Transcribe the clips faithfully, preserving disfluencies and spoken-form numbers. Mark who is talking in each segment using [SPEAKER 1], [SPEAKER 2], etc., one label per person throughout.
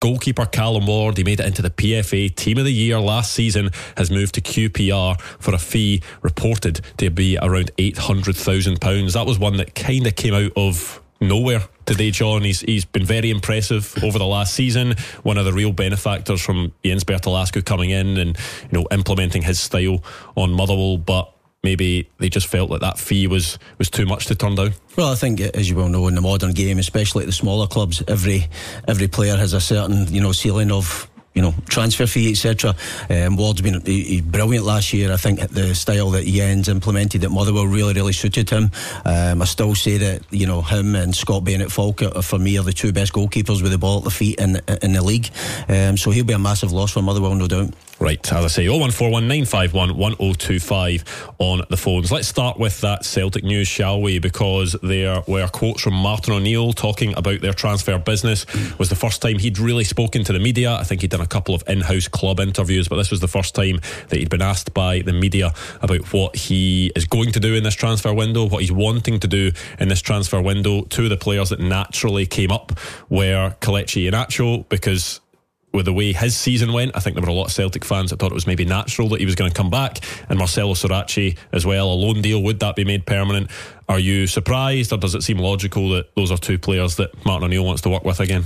[SPEAKER 1] Goalkeeper Callum Ward, he made it into the P F A Team of the Year last season, has moved to Q P R for a fee reported to be around eight hundred thousand pounds. That was one that kind of came out of nowhere today, John. He's he's been very impressive over the last season. One of the real benefactors from Jens Bertolascu coming in and, you know, implementing his style on Motherwell, but maybe they just felt like that fee was, was too much to turn down.
[SPEAKER 2] Well, I think, as you well know, in the modern game, especially at the smaller clubs, every every player has a certain, you know, ceiling of, you know, transfer fee, et cetera. Um, Ward's been he, he's brilliant last year. I think the style that Jens implemented at Motherwell really, really suited him. Um, I still say that, you know, him and Scott Bennett-Falkett are, for me, are the two best goalkeepers with the ball at the feet in in the league. Um, so he'll be a massive loss for Motherwell, no doubt.
[SPEAKER 1] Right, as I say, oh one four one nine five one one oh two five on the phones. Let's start with that Celtic news, shall we? Because there were quotes from Martin O'Neill talking about their transfer business. It was the first time he'd really spoken to the media. I think he'd done a couple of in-house club interviews, but this was the first time that he'd been asked by the media about what he is going to do in this transfer window, what he's wanting to do in this transfer window. Two of the players that naturally came up were Kelechi Iheanacho, because with the way his season went, I think there were a lot of Celtic fans that thought it was maybe natural that he was going to come back, and Marcelo Sorachi as well. A loan deal, would that be made permanent? Are you surprised, or does it seem logical that those are two players that Martin O'Neill wants to work with again?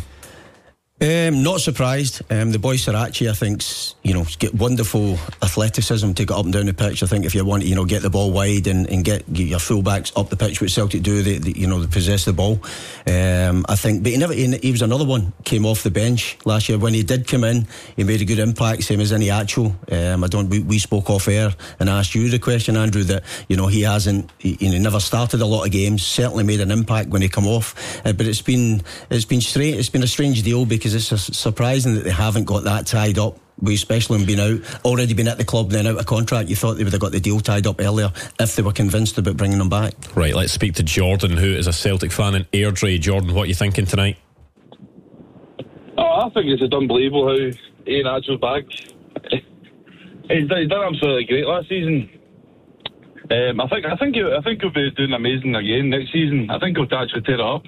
[SPEAKER 2] Um, not surprised. Um, the boy Sorachi, I think's, you know, got wonderful athleticism to get up and down the pitch. I think if you want to, you know, get the ball wide and, and get, get your fullbacks up the pitch, which Celtic do, they, they you know, they possess the ball. Um, I think, but he never. He, he was another one came off the bench last year. When he did come in, he made a good impact. Same as Iheanacho. Um, I don't. We, we spoke off air and asked you the question, Andrew, that you know he hasn't. He, you know, never started a lot of games. Certainly made an impact when he come off. Uh, but it's been it's been strange. It's been a strange deal because it's surprising that they haven't got that tied up. We especially been out already been at the club, then out of contract. You thought they would have got the deal tied up earlier if they were convinced about bringing them back. Right,
[SPEAKER 1] let's speak to Jordan, who is a Celtic fan in Airdrie. Jordan, what are you thinking tonight?
[SPEAKER 3] Oh, I think it's just unbelievable how Iheanacho's back. He's done, he's done absolutely great last season. Um, I think I think he, I think he'll be doing amazing again next season. I think he'll actually tear it up.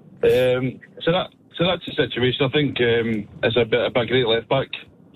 [SPEAKER 3] Um, so that. So that's the situation. I think um, it's a bit of a great left back.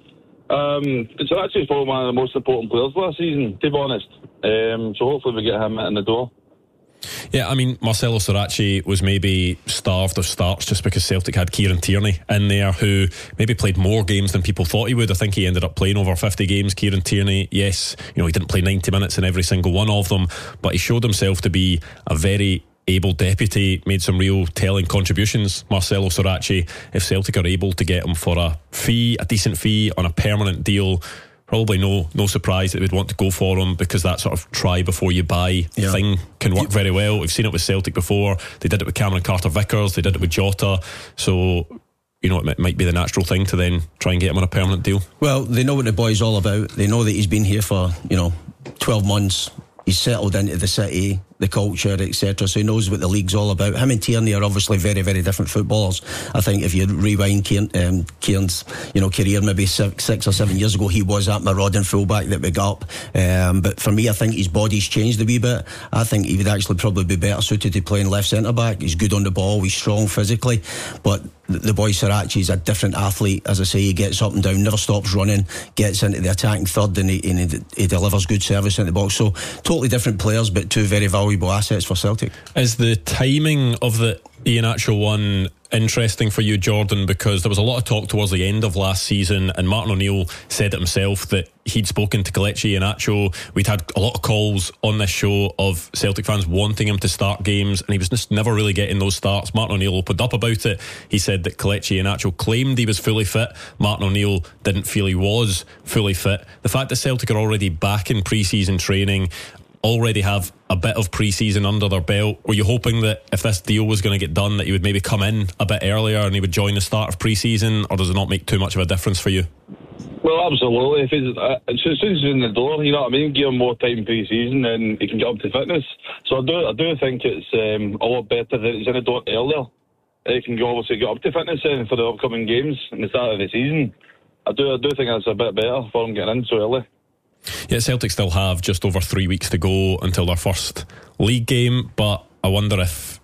[SPEAKER 3] Um, so that's just probably one of the most important players last season, to be honest. Um, so hopefully we get him in the door.
[SPEAKER 1] Yeah, I mean, Marcelo Sorachi was maybe starved of starts just because Celtic had Kieran Tierney in there, who maybe played more games than people thought he would. I think he ended up playing over fifty games. Kieran Tierney, yes, you know, he didn't play ninety minutes in every single one of them, but he showed himself to be a very able deputy, made some real telling contributions. Marcelo Sorachi, if Celtic are able to get him for a fee, a decent fee on a permanent deal, probably no no surprise that they'd want to go for him, because that sort of try before you buy yeah. thing can work very well. We've seen it with Celtic before. They did it with Cameron Carter-Vickers, they did it with Jota, so you know, it might be the natural thing to then try and get him on a permanent deal.
[SPEAKER 2] Well, they know what the boy's all about. They know that he's been here for, you know, twelve months. He's settled into the city, the culture, et cetera. So he knows what the league's all about. Him and Tierney are obviously very, very different footballers. I think if you rewind Kieran, um, Kieran's, you know, career maybe six, six or seven years ago, he was that marauding fullback that we got up. Um, but for me, I think his body's changed a wee bit. I think he would actually probably be better suited to playing left centre back. He's good on the ball. He's strong physically, but the boy Sorachi is a different athlete. As I say, he gets up and down, never stops running, gets into the attacking third, and he, and he, he delivers good service in the box. So totally different players, but two very valuable assets for Celtic.
[SPEAKER 1] Is the timing of the Iheanacho one interesting for you, Jordan? Because there was a lot of talk towards the end of last season, and Martin O'Neill said it himself that he'd spoken to Kelechi Iheanacho. We'd had a lot of calls on this show of Celtic fans wanting him to start games, and he was just never really getting those starts. Martin O'Neill opened up about it. He said that Kelechi Iheanacho claimed he was fully fit. Martin O'Neill didn't feel he was fully fit. The fact that Celtic are already back in pre-season training, already have a bit of pre-season under their belt, were you hoping that if this deal was going to get done that he would maybe come in a bit earlier and he would join the start of pre-season, or does it not make too much of a difference for you?
[SPEAKER 3] Well, absolutely. If he's, uh, as soon as he's in the door, you know what I mean, give him more time pre-season and he can get up to fitness. So I do I do think it's um, a lot better that he's in the door earlier. He can obviously get up to fitness uh, for the upcoming games in the start of the season. I do I do think that's a bit better for him getting in so early.
[SPEAKER 1] Yeah, Celtic still have just over three weeks to go until their first league game, but I wonder if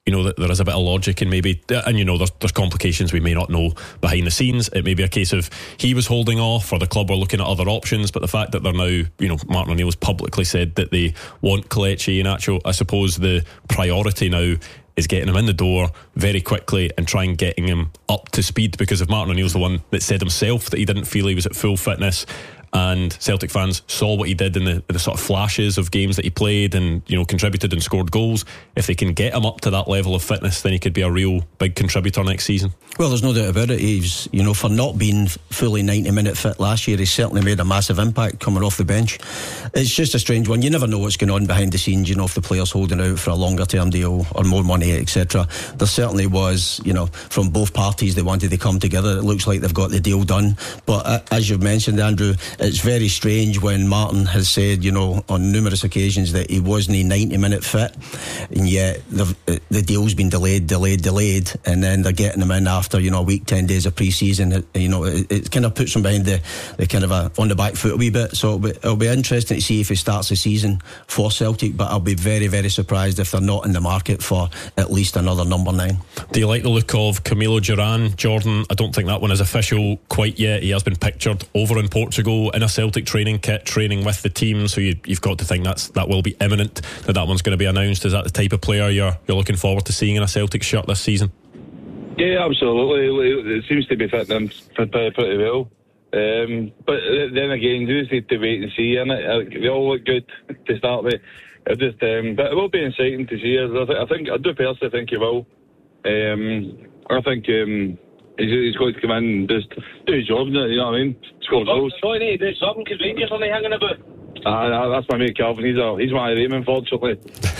[SPEAKER 1] you know, that there is a bit of logic in maybe, and you know, there's, there's complications we may not know behind the scenes. It may be a case of he was holding off, or the club were looking at other options, but the fact that they're now, you know, Martin O'Neill has publicly said that they want Kelechi Iheanacho, I suppose the priority now is getting him in the door very quickly and trying getting him up to speed, because if Martin O'Neill's the one that said himself that he didn't feel he was at full fitness, and Celtic fans saw what he did in the, the sort of flashes of games that he played and, you know, contributed and scored goals, if they can get him up to that level of fitness, then he could be a real big contributor next season.
[SPEAKER 2] Well, there's no doubt about it. He's, you know, for not being fully ninety minute fit last year, he's certainly made a massive impact coming off the bench. It's just a strange one. You never know what's going on behind the scenes, you know, if the player's holding out for a longer term deal or more money, et cetera. There certainly was, you know, from both parties, they wanted to come together. It looks like they've got the deal done. But uh, as you've mentioned, Andrew, it's very strange when Martin has said, you know, on numerous occasions that he wasn't a ninety minute fit, and yet the, the deal's been delayed, delayed, delayed, and then they're getting him in after, you know, a week, ten days of pre-season. It, you know, it, it kind of puts him behind the, the kind of a, on the back foot a wee bit. So it'll be, it'll be interesting to see if he starts the season for Celtic, but I'll be very, very surprised if they're not in the market for at least another number nine.
[SPEAKER 1] Do you like the look of Camilo Duran, Jordan? I don't think that one is official quite yet. He has been pictured over in Portugal in a Celtic training kit, training with the team, so you, you've got to think that's that will be imminent, that that one's going to be announced. Is that the type of player you're you're looking forward to seeing in a Celtic shirt this season?
[SPEAKER 3] Yeah, absolutely. It seems to be fitting him pretty well. Um, but then again, you just need to wait and see, innit? They all look good to start with. It just, um, but it will be exciting to see. I, th- I think I do personally think he will. Um, I think um, he's, he's going to come in and just do his job, you know what I mean? Score goals.
[SPEAKER 4] So I need to do something because Rangers are hanging about.
[SPEAKER 3] Ah, that's my mate Calvin. He's a, he's my name, unfortunately.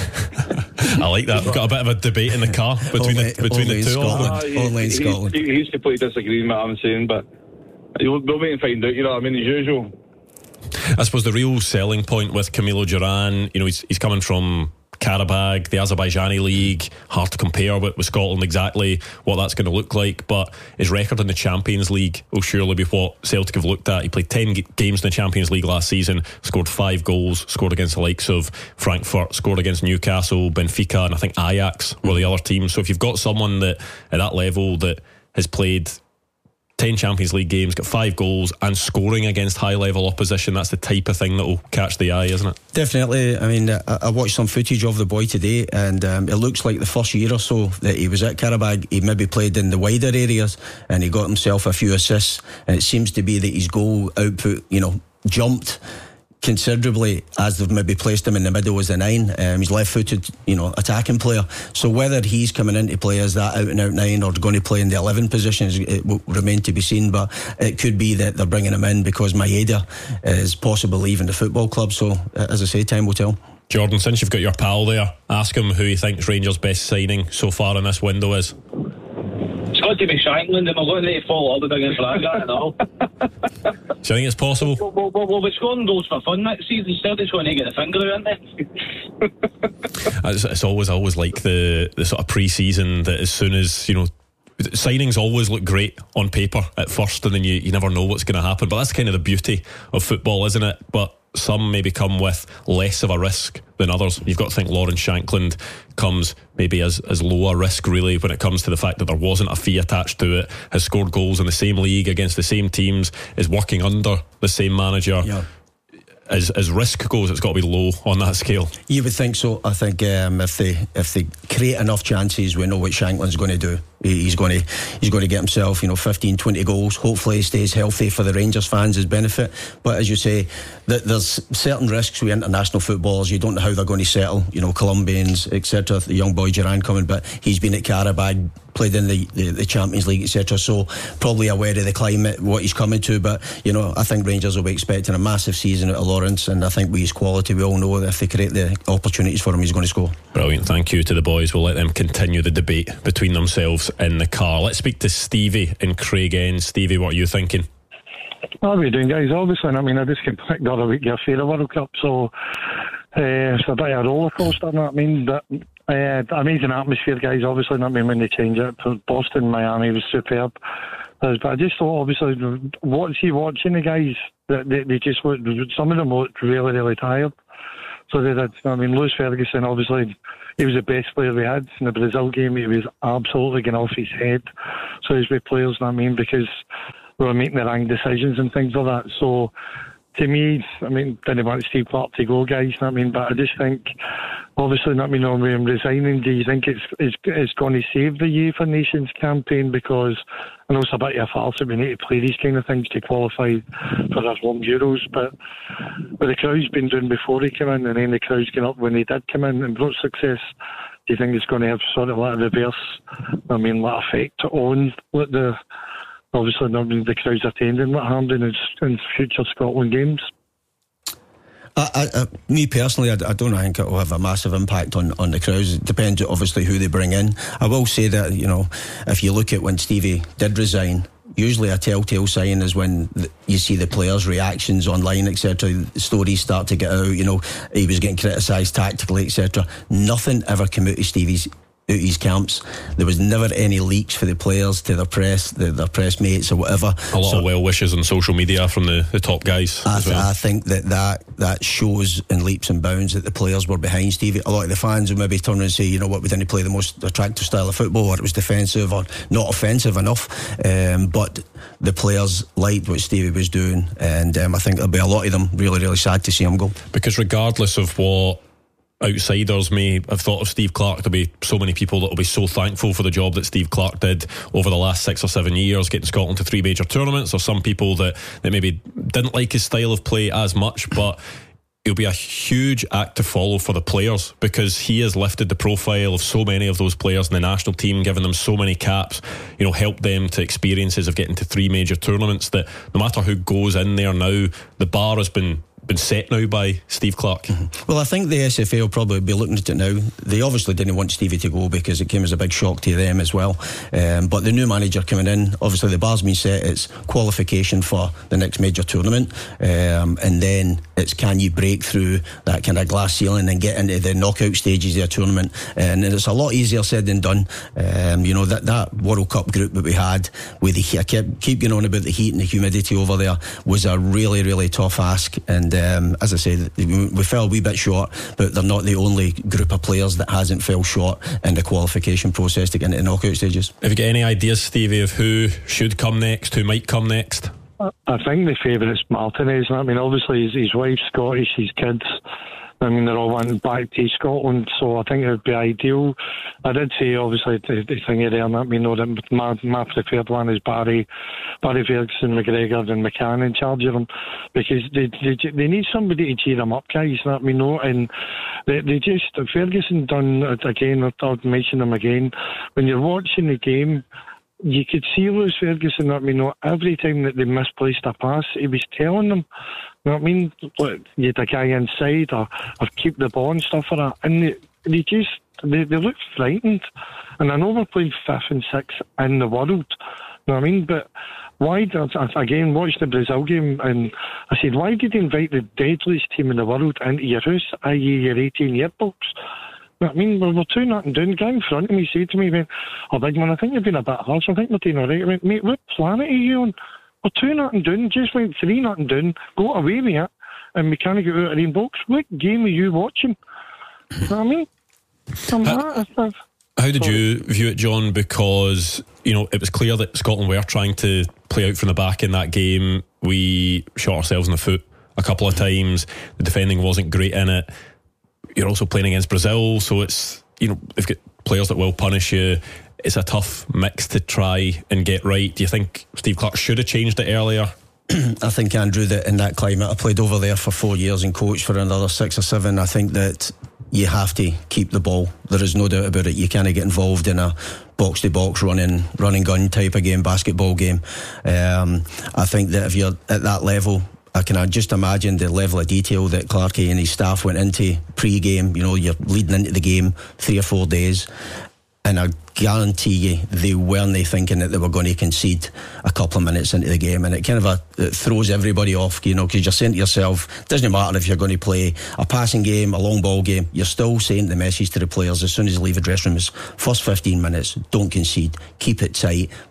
[SPEAKER 1] I like that. We've got a bit of a debate in the car between
[SPEAKER 2] only,
[SPEAKER 1] the between the two of them.
[SPEAKER 3] Ah, he,
[SPEAKER 2] only in
[SPEAKER 3] he,
[SPEAKER 2] Scotland.
[SPEAKER 3] He, he's completely disagreeing with what I'm saying, but we'll wait and find out. You know what I mean? As usual.
[SPEAKER 1] I suppose the real selling point with Camilo Duran, you know, he's he's coming from Karabag, the Azerbaijani league. Hard to compare with, with Scotland exactly what that's going to look like, but his record in the Champions League will surely be what Celtic have looked at. He played ten g- games in the Champions League last season, scored five goals, scored against the likes of Frankfurt, scored against Newcastle, Benfica, and I think Ajax were the other teams. So if you've got someone that at that level that has played ten Champions League games, got five goals and scoring against high level opposition, that's the type of thing that will catch the eye, isn't it?
[SPEAKER 2] Definitely. I mean, I, I watched some footage of the boy today, and um, it looks like the first year or so that he was at Karabag, he maybe played in the wider areas and he got himself a few assists, and it seems to be that his goal output, you know, jumped considerably as they've maybe placed him in the middle as a nine. Um, he's left-footed, you know, attacking player. So whether he's coming into play as that out-and-out nine or going to play in the eleven positions, it will remain to be seen. But it could be that they're bringing him in because Maeda is possibly leaving the football club. So, as I say, time will tell.
[SPEAKER 1] Jordan, since you've got your pal there, ask him who he thinks Rangers' best signing so far in this window is.
[SPEAKER 4] It's got to be Shankland, and we're going to follow up with against Braga and all.
[SPEAKER 1] Do you think it's possible?
[SPEAKER 4] Well, well, well, we'll be scoring goals for fun next season. Celtic's going to get the finger out, aren't they?
[SPEAKER 1] it's, it's always always like the, the sort of pre-season that as soon as, you know, signings always look great on paper at first, and then you, you never know what's going to happen. But that's kind of the beauty of football, isn't it? But some maybe come with less of a risk than others. You've got to think Lawrence Shankland comes maybe as, as low a risk really when it comes to the fact that there wasn't a fee attached to it, has scored goals in the same league against the same teams, is working under the same manager. Yeah. As, as risk goes, it's got to be low on that scale.
[SPEAKER 2] You would think so. I think um, if they if they create enough chances, we know what Shankland's going to do. He's going to he's going to get himself, you know, fifteen, twenty goals. Hopefully he stays healthy for the Rangers fans' benefit. But as you say, that there's certain risks with international footballers. You don't know how they're going to settle. You know, Colombians, et cetera. The young boy Duran coming, but he's been at Karabag, played in the, the, the Champions League, et cetera. So probably aware of the climate, what he's coming to. But you know, I think Rangers will be expecting a massive season out of Lawrence, and I think with his quality, we all know that if they create the opportunities for him, he's going to score.
[SPEAKER 1] Brilliant. Thank you to the boys. We'll let them continue the debate between themselves in the car. Let's speak to Stevie in Craigend. Stevie, what are you thinking?
[SPEAKER 5] How are we doing, guys? Obviously, I mean, I just get picked the other week your Fairy World Cup, so uh, it's a bit of a roller coaster, you know what I mean? But uh, amazing atmosphere, guys. Obviously, I mean, when they change it, Boston, Miami was superb. But I just thought, obviously, watch, see, watching the guys, they, they just looked, some of them looked really, really tired. So they did. I mean, Lewis Ferguson, obviously, he was the best player we had in the Brazil game. He was absolutely going off his head. So he's with players, I mean, because we were making the wrong decisions and things like that. So to me, I mean, didn't want Steve Clarke to go, guys. I mean, but I just think, obviously, I mean, when I'm resigning, do you think it's it's, it's going to save the UEFA Nations campaign? Because I know it's a bit of a farce that we need to play these kind of things to qualify for our home Euros, but what the crowd's been doing before he came in, and then the crowd's came up when they did come in and brought success, do you think it's going to have sort of like a reverse, I mean, like effect on what the, obviously, I mean, the crowd's attending what happened in, in future Scotland games?
[SPEAKER 2] I, I, I, me personally, I, I don't think it will have a massive impact on, on the crowds. It depends, obviously, who they bring in. I will say that, you know, if you look at when Stevie did resign, usually a telltale sign is when you see the players' reactions online, et cetera. Stories start to get out. You know, he was getting criticised tactically, et cetera. Nothing ever came out of Stevie's out his camps. There was never any leaks for the players to their press, their, their press mates or whatever.
[SPEAKER 1] A lot
[SPEAKER 2] so,
[SPEAKER 1] of well wishes on social media from the, the top guys.
[SPEAKER 2] I,
[SPEAKER 1] as well.
[SPEAKER 2] I think that, that that shows in leaps and bounds that the players were behind Stevie. A lot of the fans will maybe turn and say, you know what, we didn't play the most attractive style of football, or it was defensive or not offensive enough. Um, but the players liked what Stevie was doing, and um, I think there'll be a lot of them really, really sad to see him go.
[SPEAKER 1] Because regardless of what outsiders may have thought of Steve Clarke, there'll be so many people that will be so thankful for the job that Steve Clarke did over the last six or seven years, getting Scotland to three major tournaments. Or some people that, that maybe didn't like his style of play as much, but it'll be a huge act to follow for the players, because he has lifted the profile of so many of those players in the national team, given them so many caps, you know, helped them to experiences of getting to three major tournaments, that no matter who goes in there now, the bar has been been set now by Steve Clarke.
[SPEAKER 2] Mm-hmm. Well, I think the S F A will probably be looking at it now. They obviously didn't want Stevie to go because it came as a big shock to them as well. Um, but the new manager coming in, obviously the bar's been set. It's qualification for the next major tournament, um, and then it's can you break through that kind of glass ceiling and get into the knockout stages of a tournament. And it's a lot easier said than done. Um, you know, that, that World Cup group that we had with the, I kept keep going on about the heat and the humidity over there, was a really, really tough ask. And Um, as I said, we fell a wee bit short, but they're not the only group of players that hasn't fell short in the qualification process to get into the knockout stages.
[SPEAKER 1] Have you got any ideas, Stevie, of who should come next, who might come next?
[SPEAKER 5] I think the favourite's Martinez. I mean, obviously his, his wife's Scottish, his kids, I mean, they're all wanting back to Scotland, so I think it would be ideal. I did say, obviously, the, the thing there, and let me know that my, my preferred one is Barry, Barry Ferguson, McGregor, and McCann in charge of them, because they they, they need somebody to cheer them up, guys. Let me know, and they, they just Ferguson done it again. I'll mention them again. When you're watching the game, you could see Lewis Ferguson, let me know, every time that they misplaced a pass, he was telling them. You know what I mean? Like, you had a guy inside or, or keep the ball and stuff like that. And they, they just, they, they look frightened. And I know we're playing fifth and sixth in the world. You know what I mean? But why, again, watched the Brazil game and I said, why did you invite the deadliest team in the world into your house, that is your eighteen-year box? You know what I mean? We're, we're two nothing down. The guy in front of me said to me, went, oh, big man, I think you've been a bit harsh. I think we're doing all right. I went, mate, what planet are you on? We're two nothing down, just went three nothing down, got away with it, and we can't get out of the box. What game are you watching? You know what I mean?
[SPEAKER 1] How, how did you view it, John? Because, you know, it was clear that Scotland were trying to play out from the back in that game. We shot ourselves in the foot a couple of times. The defending wasn't great in it. You're also playing against Brazil, so it's, you know, they've got players that will punish you. It's a tough mix to try and get right. Do you think Steve Clarke should have changed it earlier?
[SPEAKER 2] I think, Andrew, that in that climate, I played over there for four years and coached for another six or seven. I think that you have to keep the ball. There is no doubt about it. You can't get involved in a box to box running running gun type of game, basketball game. Um, I think that if you're at that level, I can just imagine the level of detail that Clarkey and his staff went into pre-game. You know, you're leading into the game three or four days, and I guarantee you they weren't thinking that they were going to concede a couple of minutes into the game, and it kind of a, it throws everybody off, you know, because you're saying to yourself, it doesn't matter if you're going to play a passing game, a long ball game, you're still saying the message to the players as soon as you leave the dressing room is first fifteen minutes, don't concede, keep it tight,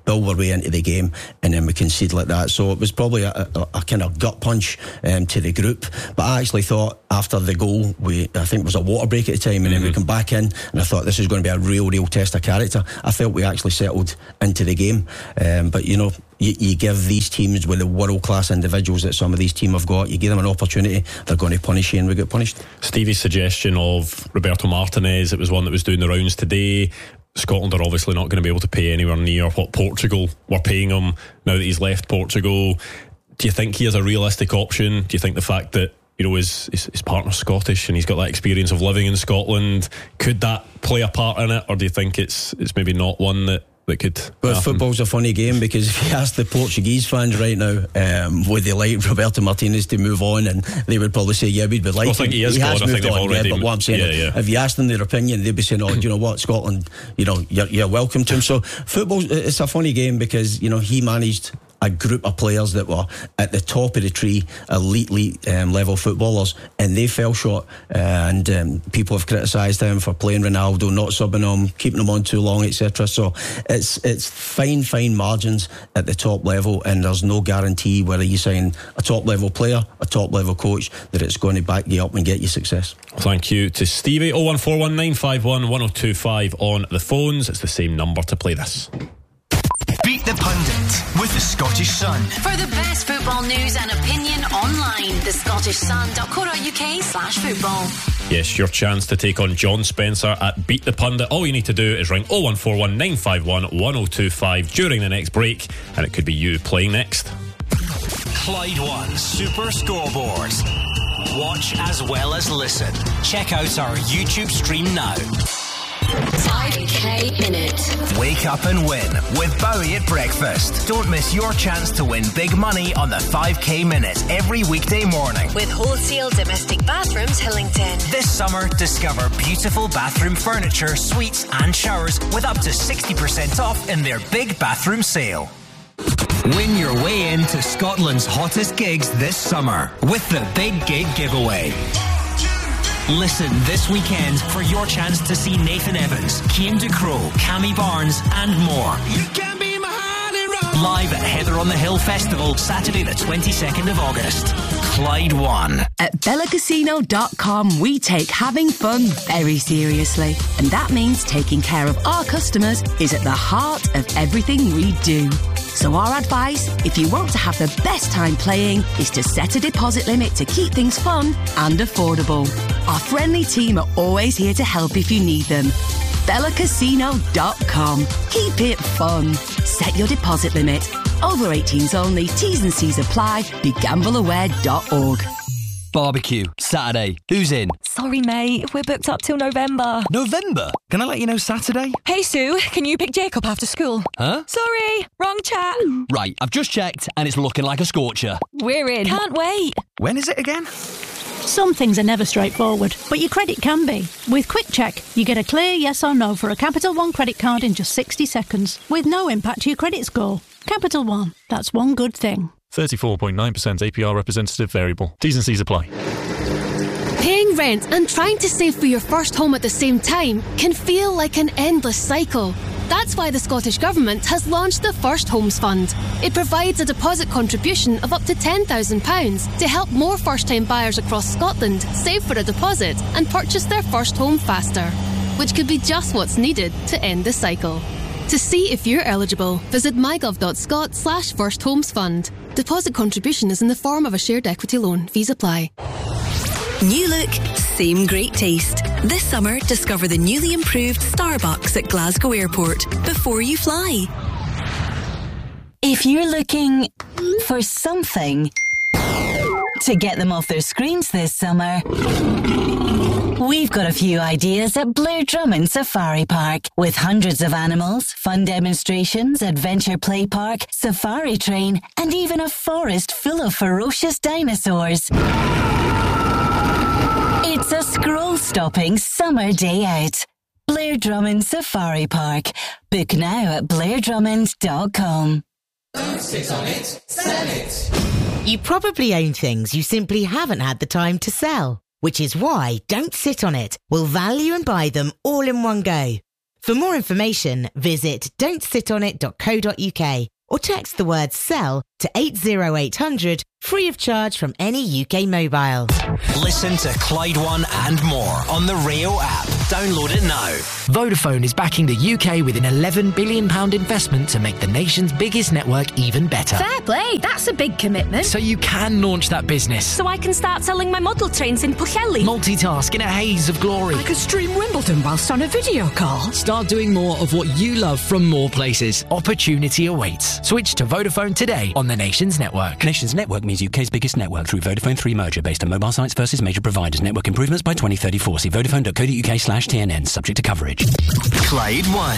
[SPEAKER 2] build our way into the game, and then we concede like that. So it was probably a, a, a kind of gut punch um, to the group. But I actually thought after the goal, we I think it was a water break at the time, and mm-hmm. then we come back in, and I thought this is going to be a real, real test of character. I felt we actually settled into the game, um, but you know. You, you give these teams with the world-class individuals that some of these teams have got, you give them an opportunity, they're going to punish you, and we get punished.
[SPEAKER 1] Stevie's suggestion of Roberto Martinez, it was one that was doing the rounds today. Scotland are obviously not going to be able to pay anywhere near what Portugal were paying him now that he's left Portugal. Do you think he is a realistic option? Do you think the fact that, you know, his, his, his partner's Scottish and he's got that experience of living in Scotland, could that play a part in it, or do you think it's it's maybe not one that that could
[SPEAKER 2] But
[SPEAKER 1] happen?
[SPEAKER 2] Football's a funny game, because if you ask the Portuguese fans right now, um, would they like Roberto Martinez to move on, and they would probably say yeah, we'd like
[SPEAKER 1] well, I think
[SPEAKER 2] him.
[SPEAKER 1] he is
[SPEAKER 2] he
[SPEAKER 1] gone.
[SPEAKER 2] has
[SPEAKER 1] I think
[SPEAKER 2] moved
[SPEAKER 1] they've
[SPEAKER 2] on,
[SPEAKER 1] already
[SPEAKER 2] yeah, but what I'm saying
[SPEAKER 1] yeah,
[SPEAKER 2] is,
[SPEAKER 1] yeah.
[SPEAKER 2] if you ask them their opinion, they'd be saying, oh, do you know what, Scotland, you know, you're, you're welcome to him. So football, it's a funny game, because you know he managed a group of players that were at the top of the tree, elite, elite um, level footballers, and they fell short. Uh, and um, people have criticised him for playing Ronaldo, not subbing him, keeping him on too long, et cetera. So it's it's fine, fine margins at the top level, and there's no guarantee whether you sign a top level player, a top level coach, that it's going to back you up and get you success.
[SPEAKER 1] Thank you to Stevie. oh one four one nine five one one oh two five on the phones. It's the same number to play this.
[SPEAKER 6] Beat the Pundit with the Scottish Sun.
[SPEAKER 7] For the best football news and opinion online, the scottish sun dot co dot uk slash football.
[SPEAKER 1] Yes, your chance to take on John Spencer at Beat the Pundit. All you need to do is ring oh one four one nine five one one oh two five during the next break, and it could be you playing next.
[SPEAKER 6] Clyde One Super Scoreboard. Watch as well as listen. Check out our YouTube stream now.
[SPEAKER 7] five K Minute.
[SPEAKER 6] Wake up and win with Bowie at breakfast. Don't miss your chance to win big money on the five K Minute every weekday morning.
[SPEAKER 7] With Wholesale Domestic Bathrooms Hillington.
[SPEAKER 6] This summer, discover beautiful bathroom furniture, suites and showers with up to sixty percent off in their big bathroom sale. Win your way into Scotland's hottest gigs this summer with the Big Gig Giveaway. Listen this weekend for your chance to see Nathan Evans, Cian Ducrot, Cammy Barnes and more. You can be my honey roll. Live at Heather on the Hill Festival, Saturday the twenty-second of August. Clyde One.
[SPEAKER 8] At Bella Casino dot com, we take having fun very seriously. And that means taking care of our customers is at the heart of everything we do. So our advice, if you want to have the best time playing, is to set a deposit limit to keep things fun and affordable. Our friendly team are always here to help if you need them. Bella Casino dot com. Keep it fun. Set your deposit limit. Over eighteens only. T's and C's apply. Be gamble aware dot org.
[SPEAKER 9] Barbecue, Saturday. Who's in?
[SPEAKER 10] Sorry, mate. We're booked up till November.
[SPEAKER 9] November? Can I let you know Saturday?
[SPEAKER 10] Hey, Sue, can you pick Jacob after school?
[SPEAKER 9] Huh?
[SPEAKER 10] Sorry, wrong chat.
[SPEAKER 9] Right, I've just checked and it's looking like a scorcher.
[SPEAKER 10] We're in. Can't wait.
[SPEAKER 9] When is it again?
[SPEAKER 11] Some things are never straightforward, but your credit can be. With Quick Check, you get a clear yes or no for a Capital One credit card in just sixty seconds, with no impact to your credit score. Capital One, that's one good thing.
[SPEAKER 12] thirty-four point nine percent A P R representative variable. T's and C's apply.
[SPEAKER 13] Paying rent and trying to save for your first home at the same time can feel like an endless cycle. That's why the Scottish Government has launched the First Homes Fund. It provides a deposit contribution of up to ten thousand pounds to help more first-time buyers across Scotland save for a deposit and purchase their first home faster, which could be just what's needed to end the cycle. To see if you're eligible, visit mygov.scot slash first homes fund. Deposit contribution is in the form of a shared equity loan. Fees apply.
[SPEAKER 14] New look, same great taste. This summer, discover the newly improved Starbucks at Glasgow Airport before you fly.
[SPEAKER 15] If you're looking for something to get them off their screens this summer, we've got a few ideas at Blair Drummond Safari Park. With hundreds of animals, fun demonstrations, adventure play park, safari train, and even a forest full of ferocious dinosaurs. It's a scroll-stopping summer day out. Blair Drummond Safari Park. Book now at blair drummond dot com.
[SPEAKER 16] Don't sit on it, sell it. You probably own things you simply haven't had the time to sell, which is why Don't Sit on It will value and buy them all in one go. For more information, visit don't sit on it dot co dot uk or text the word SELL to eight zero eight hundred, free of charge from any U K mobile.
[SPEAKER 6] Listen to Clyde One and more on the Rio app. Download it now.
[SPEAKER 17] Vodafone is backing the U K with an eleven billion pounds investment to make the nation's biggest network even better.
[SPEAKER 10] Fair play, that's a big commitment.
[SPEAKER 17] So you can launch that business.
[SPEAKER 10] So I can start selling my model trains in Pwllheli.
[SPEAKER 17] Multitask in a haze of glory.
[SPEAKER 10] I could stream Wimbledon whilst on a video call.
[SPEAKER 17] Start doing more of what you love from more places. Opportunity awaits. Switch to Vodafone today on the Nations Network.
[SPEAKER 18] Nations Network means U K's biggest network through Vodafone three merger based on mobile sites versus major providers. Network improvements by twenty thirty-four. See vodafone dot co dot uk slash T N N. Subject to coverage.
[SPEAKER 6] Clyde One.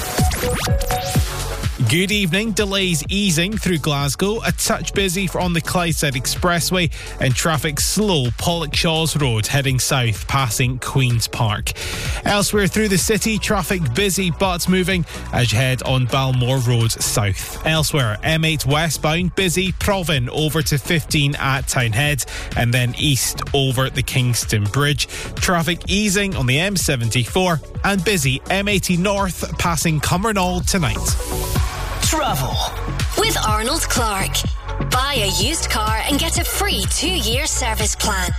[SPEAKER 19] Good evening. Delays easing through Glasgow. A touch busy on the Clydeside Expressway and traffic slow Pollokshaws Road heading south passing Queen's Park. Elsewhere through the city, traffic busy but moving as you head on Balmore Road south. Elsewhere, M eight westbound busy Proven over to fifteen at Townhead and then east over the Kingston Bridge. Traffic easing on the M seventy-four and busy M eighty north passing Cumbernauld tonight.
[SPEAKER 6] Travel
[SPEAKER 7] with Arnold Clark. Buy a used car and get a free two-year service plan.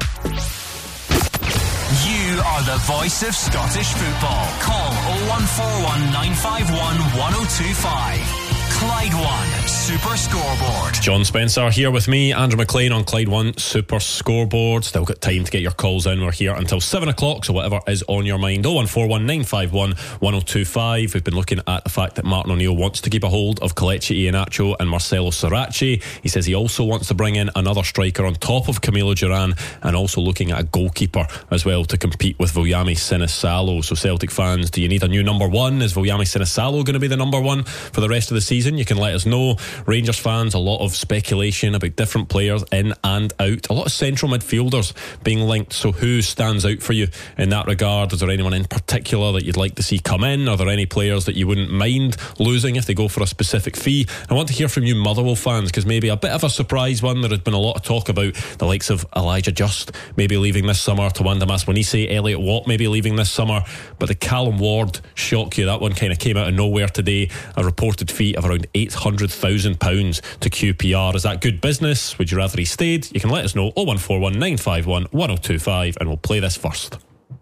[SPEAKER 6] You are the voice of Scottish football. Call oh one four one, nine five one, one oh two five. Clyde One Super Scoreboard.
[SPEAKER 1] John Spencer here with me, Andrew McLean on Clyde One Super Scoreboard. Still got time to get your calls in. We're here until seven o'clock, so whatever is on your mind. oh one four one, nine five one, one oh two five. We've been looking at the fact that Martin O'Neill wants to keep a hold of Kelechi Iheanacho and Marcelo Saracchi. He says he also wants to bring in another striker on top of Camilo Duran and also looking at a goalkeeper as well to compete with Voyami Sinisalo. So Celtic fans, do you need a new number one? Is Voyami Sinisalo going to be the number one for the rest of the season? You can let us know. Rangers fans, a lot of speculation about different players in and out. A lot of central midfielders being linked. So who stands out for you in that regard? Is there anyone in particular that you'd like to see come in? Are there any players that you wouldn't mind losing if they go for a specific fee? I want to hear from you Motherwell fans, because maybe a bit of a surprise one. There had been a lot of talk about the likes of Elijah Just maybe leaving this summer, Tawanda Maswanise, Elliot Watt maybe leaving this summer, but the Callum Ward shock you. That one kind of came out of nowhere today. A reported fee of around eight hundred thousand pounds to Q P R. Is that good business? Would you rather he stayed? You can let us know. oh one four one, nine five one, one oh two five, and we'll play this first.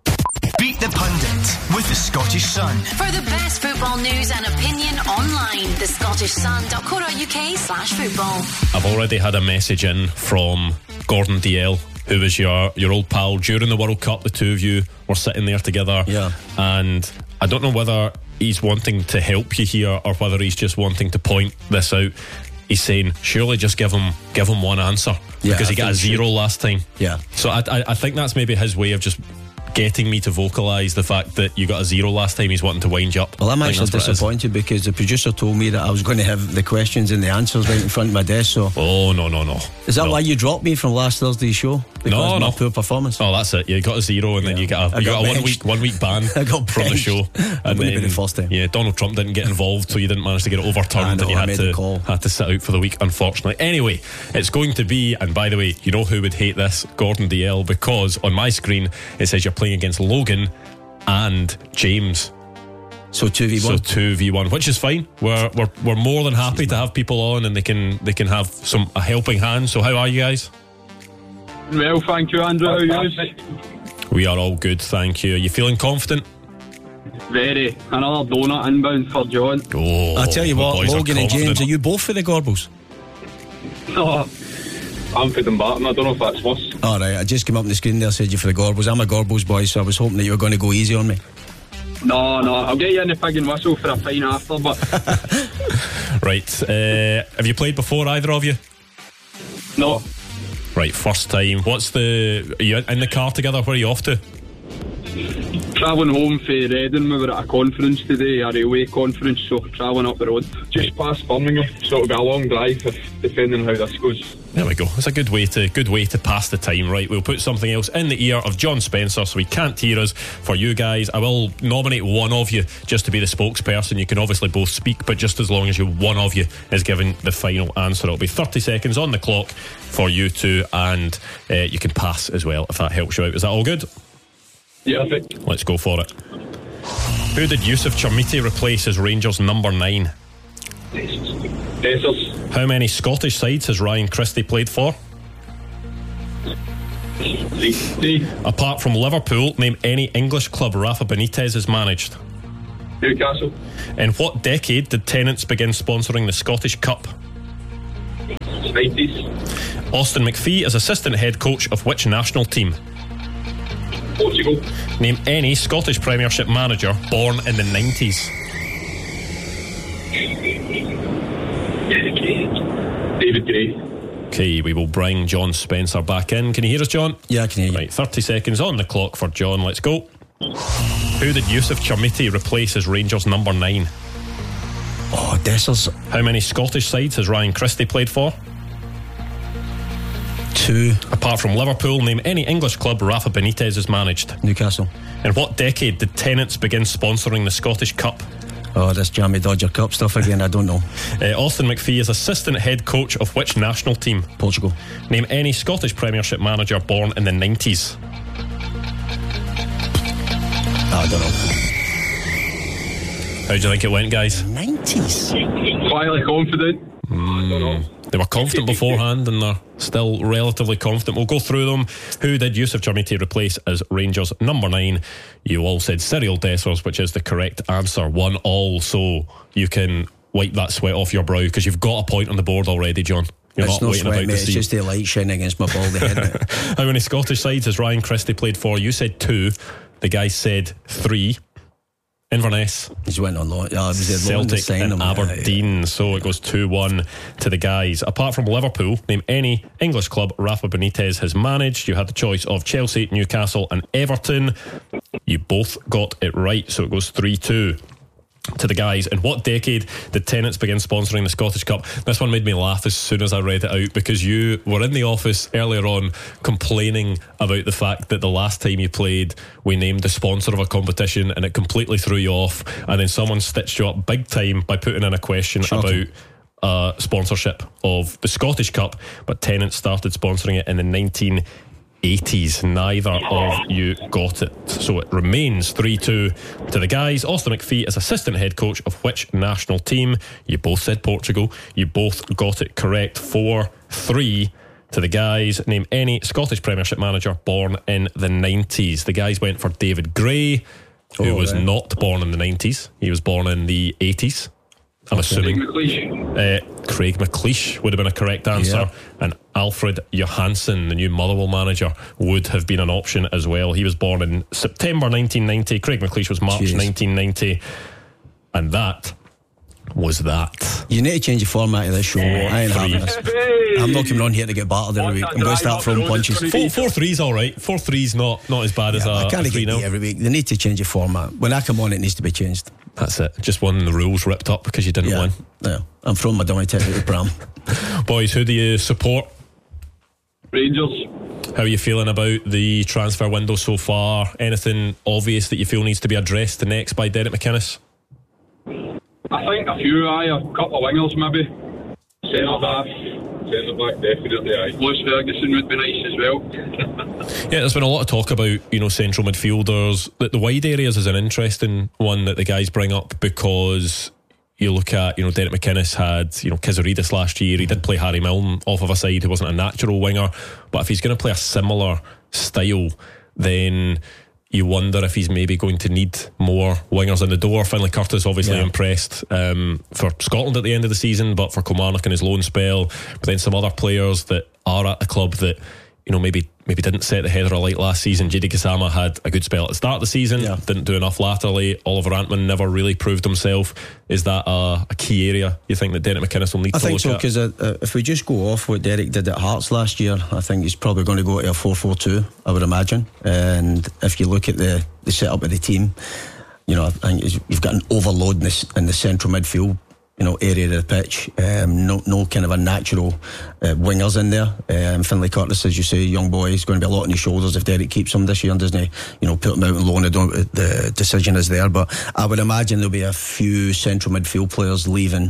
[SPEAKER 6] Beat the Pundit with the Scottish Sun.
[SPEAKER 7] For the best football news and opinion online, the Scottish Sun dot co dot uk slash football.
[SPEAKER 1] I've already had a message in from Gordon D L, who was your, your old pal during the World Cup. The two of you were sitting there together.
[SPEAKER 2] Yeah.
[SPEAKER 1] And I don't know whether he's wanting to help you here or whether he's just wanting to point this out. He's saying, surely just give him give him one answer,
[SPEAKER 2] yeah,
[SPEAKER 1] because he
[SPEAKER 2] I
[SPEAKER 1] got a zero last time.
[SPEAKER 2] Yeah.
[SPEAKER 1] So I, I I think that's maybe his way of just getting me to vocalise the fact that you got a zero last time. He's wanting to wind you up.
[SPEAKER 2] Well, I'm actually disappointed because the producer told me that I was going to have the questions and the answers right in front of my desk. So,
[SPEAKER 1] oh no no no!
[SPEAKER 2] Is that
[SPEAKER 1] no.
[SPEAKER 2] why you dropped me from last Thursday's show? Because
[SPEAKER 1] no,
[SPEAKER 2] of my
[SPEAKER 1] no
[SPEAKER 2] poor performance.
[SPEAKER 1] Oh, that's it. You got a zero, and yeah. then you got a, you got, got a one week one week ban
[SPEAKER 2] I got
[SPEAKER 1] from the show.
[SPEAKER 2] And then the first time.
[SPEAKER 1] Yeah, Donald Trump didn't get involved, so you didn't manage to get it overturned,
[SPEAKER 2] know,
[SPEAKER 1] and you had
[SPEAKER 2] to
[SPEAKER 1] had to sit out for the week, unfortunately. Anyway, it's going to be, and by the way, you know who would hate this? Gordon D L, because on my screen it says you're playing against Logan and James.
[SPEAKER 2] So two v one.
[SPEAKER 1] So two v one, which is fine. We're we're we're more than happy to have people on, and they can they can have some a helping hand. So how are you guys?
[SPEAKER 20] Well, thank you, Andrew. How are you?
[SPEAKER 1] We are all good, thank you. Are you feeling confident?
[SPEAKER 20] Very. Another donut inbound for John.
[SPEAKER 1] Oh,
[SPEAKER 2] I tell you what, Logan and James, are you both for the Gorbals?
[SPEAKER 20] No, I'm for them Barton. I don't know if that's worse.
[SPEAKER 2] All right, I just came up on the screen there, said you for the Gorbals. I'm a Gorbals boy, so I was hoping that you were going to go easy on me.
[SPEAKER 20] No, no, I'll get you in the pig and whistle for a fine after, but...
[SPEAKER 1] Right, uh, have you played before, either of you?
[SPEAKER 20] No.
[SPEAKER 1] Right, first time. What's the... Are you in the car together? Where are you off to?
[SPEAKER 20] Travelling home for Reading. We were at a conference today, a railway conference, so travelling up the road. Just past Birmingham, so it'll be a long drive, if, depending on how this goes.
[SPEAKER 1] There we go. It's a good way to good way to pass the time. Right, we'll put something else in the ear of John Spencer so he can't hear us. For you guys, I will nominate one of you just to be the spokesperson. You can obviously both speak, but just as long as you one of you is given the final answer. It'll be thirty seconds on the clock for you two, and uh, you can pass as well if that helps you out. Is that all good?
[SPEAKER 20] Yeah, I think.
[SPEAKER 1] Let's go for it. Who did Yusuf Chermiti replace as Rangers number nine?
[SPEAKER 20] Dessers.
[SPEAKER 1] How many Scottish sides has Ryan Christie played for?
[SPEAKER 20] Three. Three.
[SPEAKER 1] Apart from Liverpool, name any English club Rafa Benitez has managed.
[SPEAKER 20] Newcastle.
[SPEAKER 1] In what decade did Tennent's begin sponsoring the Scottish Cup?
[SPEAKER 20] nineties.
[SPEAKER 1] Austin McPhee is assistant head coach of which national team?
[SPEAKER 20] Portugal.
[SPEAKER 1] Name any Scottish Premiership manager born in the nineties.
[SPEAKER 20] David Gray.
[SPEAKER 1] Okay, we will bring John Spencer back in. Can you hear us, John?
[SPEAKER 2] Yeah, I can hear you.
[SPEAKER 1] Right, thirty seconds on the clock for John. Let's go. Who did Yusuf Chermiti replace as Rangers number nine?
[SPEAKER 2] Oh, Dessers.
[SPEAKER 1] How many Scottish sides has Ryan Christie played for?
[SPEAKER 2] Two.
[SPEAKER 1] Apart from Liverpool, name any English club Rafa Benitez has managed.
[SPEAKER 2] Newcastle.
[SPEAKER 1] In what decade did Tennent's begin sponsoring the Scottish Cup?
[SPEAKER 2] Oh, this Jamie Dodger Cup stuff again, I don't know.
[SPEAKER 1] Uh, Austin McPhee is assistant head coach of which national team?
[SPEAKER 2] Portugal.
[SPEAKER 1] Name any Scottish Premiership manager born in the nineties.
[SPEAKER 2] I don't know.
[SPEAKER 1] How do you think it went, guys?
[SPEAKER 2] nineties.
[SPEAKER 20] Quietly confident.
[SPEAKER 1] Mm, I don't know. They were confident beforehand and they're still relatively confident. We'll go through them. Who did Yusuf Chermiti replace as Rangers number nine? You all said Cyril Dessers, which is the correct answer. One all, so you can wipe that sweat off your brow because you've got a point on the board already, John. You're
[SPEAKER 2] it's
[SPEAKER 1] not
[SPEAKER 2] no
[SPEAKER 1] waiting
[SPEAKER 2] sweat,
[SPEAKER 1] about
[SPEAKER 2] mate.
[SPEAKER 1] to
[SPEAKER 2] It's
[SPEAKER 1] see.
[SPEAKER 2] just the light shining against my baldy head.
[SPEAKER 1] How many Scottish sides has Ryan Christie played for? You said two. The guy said three. Inverness,
[SPEAKER 2] he's went on loan. Yeah,
[SPEAKER 1] Celtic and
[SPEAKER 2] him,
[SPEAKER 1] Aberdeen. Yeah, yeah. So it goes two one to the guys. Apart from Liverpool, name any English club Rafa Benitez has managed. You had the choice of Chelsea, Newcastle and Everton. You both got it right, so it goes three two to the guys. In what decade did Tennent's begin sponsoring the Scottish Cup? This one made me laugh as soon as I read it out because you were in the office earlier on complaining about the fact that the last time you played we named the sponsor of a competition and it completely threw you off, and then someone stitched you up big time by putting in a question Shocking. about uh, sponsorship of the Scottish Cup, but Tennent started sponsoring it in the nineteen eighties. Neither of you got it, so it remains three two to the guys. Austin McPhee is assistant head coach of which national team? You both said Portugal. You both got it correct. four three to the guys. Name any Scottish Premiership manager born in the nineties. The guys went for David Gray, who oh, was right. not born in the nineties. He was born in the eighties, I'm assuming. Uh, Craig McLeish would have been a correct answer, yeah. And Alfred Johansson, the new Motherwell manager, would have been an option as well. He was born in September nineteen ninety. Craig McLeish was March Jeez. nineteen ninety, and that was that.
[SPEAKER 2] You need to change the format of this show. I ain't having this. I'm not coming on here to get battered every week. I'm going to start throwing punches.
[SPEAKER 1] Four, four three's all right. Four three's not not as bad yeah, as a,
[SPEAKER 2] I can't
[SPEAKER 1] a three
[SPEAKER 2] get
[SPEAKER 1] now.
[SPEAKER 2] every week. They need to change the format. When I come on, it needs to be changed.
[SPEAKER 1] That's it. Just one the rules ripped up because you didn't
[SPEAKER 2] yeah.
[SPEAKER 1] win.
[SPEAKER 2] Yeah, I'm throwing my dummy ticket at the pram.
[SPEAKER 1] Boys, who do you support?
[SPEAKER 20] Rangers.
[SPEAKER 1] How are you feeling about the transfer window so far? Anything obvious that you feel needs to be addressed next by Derek McInnes?
[SPEAKER 20] I think a few, aye, a couple of wingers maybe. Centre back. Centre back, definitely, aye. Lewis Ferguson would be nice as well.
[SPEAKER 1] Yeah, there's been a lot of talk about, you know, central midfielders. The, the wide areas is an interesting one that the guys bring up because you look at, you know, Derek McInnes had, you know, Kizaridis last year. He did play Harry Milne off of a side who wasn't a natural winger. But if he's going to play a similar style, then you wonder if he's maybe going to need more wingers in the door. Finlay Curtis obviously yeah. impressed um, for Scotland at the end of the season, but for Kilmarnock in his loan spell. But then some other players that are at the club that, you know, maybe maybe didn't set the header alight last season. J D Kasama had a good spell at the start of the season, yeah. didn't do enough laterally. Oliver Antman never really proved himself. Is that a, a key area you think that Derek McInnes will need
[SPEAKER 2] I
[SPEAKER 1] to look
[SPEAKER 2] so,
[SPEAKER 1] at?
[SPEAKER 2] I think so, because uh, if we just go off what Derek did at Hearts last year, I think he's probably going to go to a four four two, I would imagine. And if you look at the, the setup of the team, you know, I think you've got an overload in the, in the central midfield, you know, area of the pitch. Um, no, no kind of a natural uh, wingers in there. Um, Finlay Curtis, as you say, young boy, is going to be a lot on his shoulders if Derek keeps him this year and doesn't he, you know, put him out on loan. I don't. The decision is there, but I would imagine there'll be a few central midfield players leaving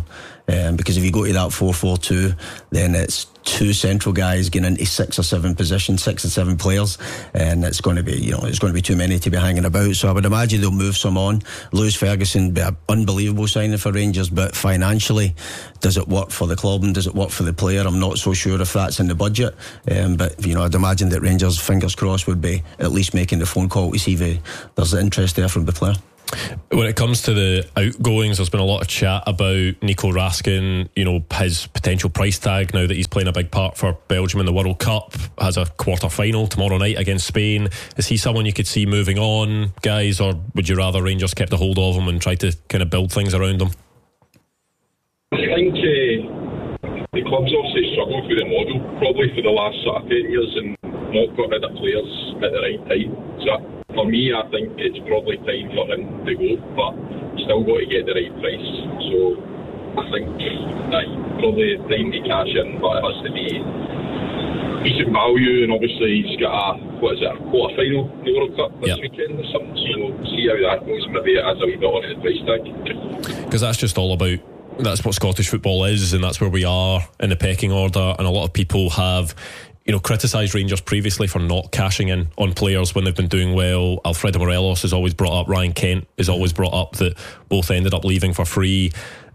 [SPEAKER 2] um, because if you go to that four four two, then it's two central guys getting into six or seven positions, six or seven players, and it's going to be, you know, it's going to be too many to be hanging about. So I would imagine they'll move some on. Lewis Ferguson be an unbelievable signing for Rangers, but financially, does it work for the club and does it work for the player? I'm not so sure if that's in the budget, um, but you know, I'd imagine that Rangers, fingers crossed, would be at least making the phone call to see if there's interest there from the player.
[SPEAKER 1] When it comes to the outgoings, there's been a lot of chat about Nico Raskin, you know, his potential price tag now that he's playing a big part for Belgium in the World Cup, has a quarter final tomorrow night against Spain. Is he someone you could see moving on, guys, or would you rather Rangers kept a hold of him and try to kind of build things around him?
[SPEAKER 20] I think uh, the club's obviously struggled with the model probably for the last sort of ten years and not got rid of players at the right time. So for me, I think it's probably time for him to go, but still got to get the right price. So I think that probably time to cash in, but it has to be decent value, and obviously he's got a, what is it, a quarter final in the World Cup this yep. weekend or something, so see how that goes. Maybe it has a wee bit on the price tag.
[SPEAKER 1] Because that's just all about, that's what Scottish football is, and that's where we are in the pecking order, and a lot of people have, you know, criticised Rangers previously for not cashing in on players when they've been doing well. Alfredo Morelos has always brought up, Ryan Kent has always brought up that both ended up leaving for free.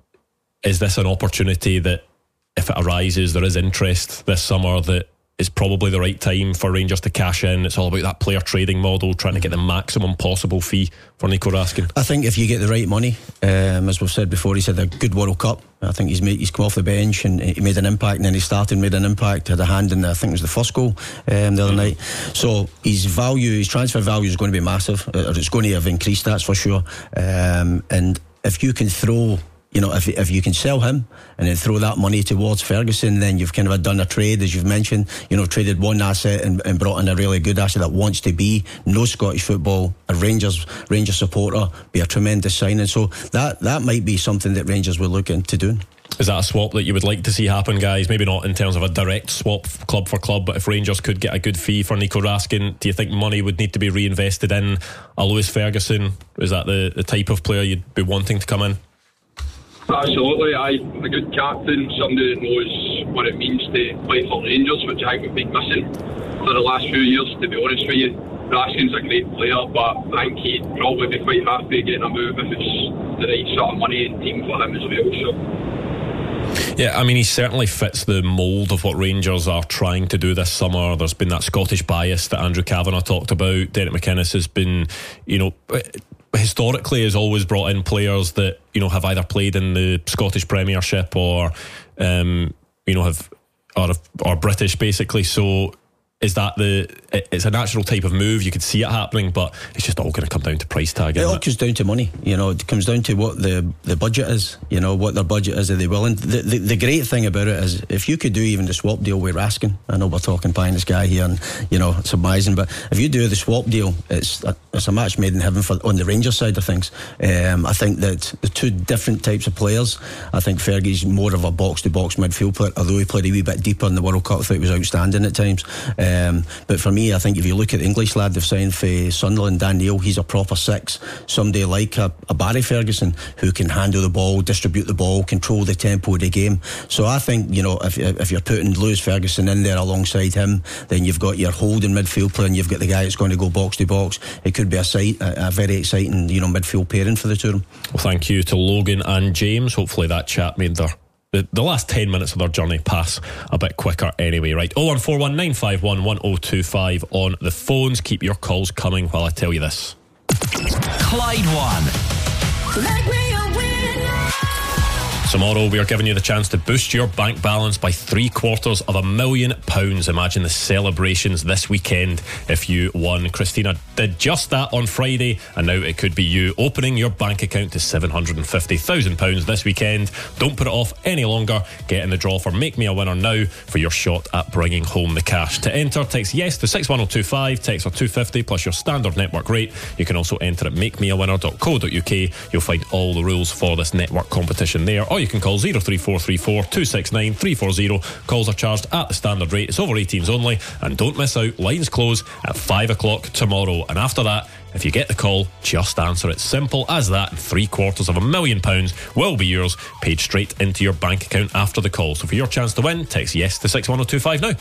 [SPEAKER 1] Is this an opportunity that, if it arises, there is interest this summer, that is probably the right time for Rangers to cash in? It's all about that player trading model, trying to get the maximum possible fee for Nico Raskin.
[SPEAKER 2] I think if you get the right money, um, as we've said before, he's had a good World Cup. I think he's made, he's come off the bench and he made an impact, and then he started, made an impact, had a hand in the, I think it was the first goal um, the other mm-hmm. night. So his value, his transfer value is going to be massive, or it's going to have increased, that's for sure. Um, and if you can throw, you know, if if you can sell him and then throw that money towards Ferguson, then you've kind of done a trade, as you've mentioned. You know, traded one asset and, and brought in a really good asset that wants to be no Scottish football, a Rangers Rangers supporter, be a tremendous signing. So that that might be something that Rangers will look into doing.
[SPEAKER 1] Is that a swap that you would like to see happen, guys? Maybe not in terms of a direct swap club for club, but if Rangers could get a good fee for Nico Raskin, do you think money would need to be reinvested in a Lewis Ferguson? Is that the, the type of player you'd be wanting to come in?
[SPEAKER 20] Absolutely, I a good captain, somebody that knows what it means to play for Rangers, which I think we've been missing for the last few years, to be honest with you. Raskin's a great player, but I think he'd probably be quite happy getting a move if it's the right sort of money and team for him as well. So
[SPEAKER 1] yeah, I mean, he certainly fits the mould of what Rangers are trying to do this summer. There's been that Scottish bias that Andrew Kavanagh talked about. Derek McInnes has been, you know, historically has always brought in players that, you know, have either played in the Scottish Premiership or um, you know, have or, or British basically. So is that the it's a natural type of move, you could see it happening, but it's just all going to come down to price tag.
[SPEAKER 2] It all
[SPEAKER 1] it?
[SPEAKER 2] comes down to money, you know. It comes down to what the the budget is, you know, what their budget is. Are they willing? The, the, the great thing about it is if you could do even the swap deal with Raskin, I know we're talking pie in the sky here and, you know, it's amazing, but if you do the swap deal, it's a, it's a match made in heaven for on the Rangers side of things. um, I think that the two different types of players, I think Fergie's more of a box to box midfield player, although he played a wee bit deeper in the World Cup. I thought he was outstanding at times. Um, but for me, I think if you look at the English lad they've signed for Sunderland, Dan Neil, he's a proper six. Somebody like a, a Barry Ferguson who can handle the ball, distribute the ball, control the tempo of the game. So I think, you know, if, if you're putting Lewis Ferguson in there alongside him, then you've got your holding midfield player and you've got the guy that's going to go box to box. It could be a, sight, a, a very exciting, you know, midfield pairing for the two of them.
[SPEAKER 1] Well, thank you to Logan and James. Hopefully that chat made their The, the last ten minutes of their journey pass a bit quicker anyway, right? oh one four one nine five one one oh two five on the phones. Keep your calls coming while I tell you this.
[SPEAKER 6] Clyde One.
[SPEAKER 7] Make me a winner.
[SPEAKER 1] Tomorrow we are giving you the chance to boost your bank balance by three quarters of a million pounds. Imagine the celebrations this weekend if you won. Christina did just that on Friday, and now it could be you opening your bank account to seven hundred fifty thousand pounds this weekend. Don't put it off any longer. Get in the draw for Make Me a Winner now for your shot at bringing home the cash. To enter, text yes to six one oh two five, text or two fifty plus your standard network rate. You can also enter at make me a winner dot co dot uk. You'll find all the rules for this network competition there. All or you can call oh three four three four, two six nine, three four zero. Calls are charged at the standard rate. It's over eighteens only, and don't miss out. Lines close at five o'clock tomorrow, and after that, if you get the call, just answer it. Simple as that. Three quarters of a million pounds will be yours, paid straight into your bank account after the call. So for your chance to win, text yes to six one oh two five now.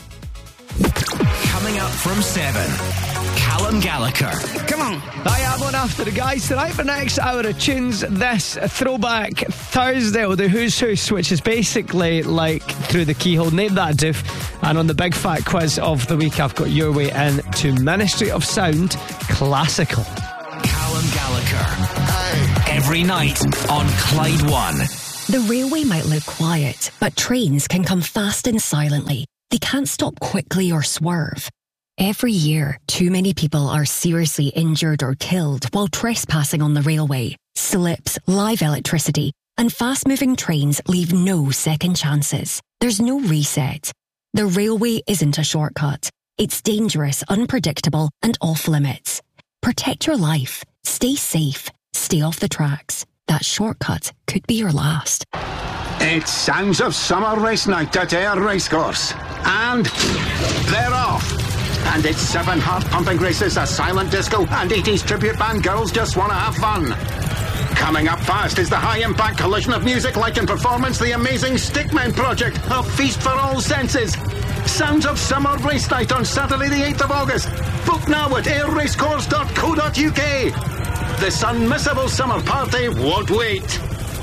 [SPEAKER 6] Coming up from seven, Callum Gallagher.
[SPEAKER 21] Come on. I am on After the Guys tonight for next hour of tunes. This Throwback Thursday will do Who's Who's, which is basically like Through the Keyhole. Name that doof. And on the big fat quiz of the week, I've got your way in to Ministry of Sound Classical.
[SPEAKER 6] Callum Gallagher. Hey. Every night on Clyde One.
[SPEAKER 22] The railway might look quiet, but trains can come fast and silently. They can't stop quickly or swerve. Every year, too many people are seriously injured or killed while trespassing on the railway. Slips, live electricity, and fast-moving trains leave no second chances. There's no reset. The railway isn't a shortcut. It's dangerous, unpredictable, and off limits. Protect your life. Stay safe. Stay off the tracks. That shortcut could be your last.
[SPEAKER 23] It's Sounds of Summer Race Night at Ayr Racecourse. And they're off. And it's seven heart-pumping races, a silent disco, and eighties tribute band Girls Just Wanna Have Fun. Coming up fast is the high-impact collision of music, light and performance, the amazing Stickmen Project, a feast for all senses. Sounds of Summer Race Night on Saturday the eighth of August. Book now at ayr racecourse dot co dot uk. This unmissable summer party won't wait.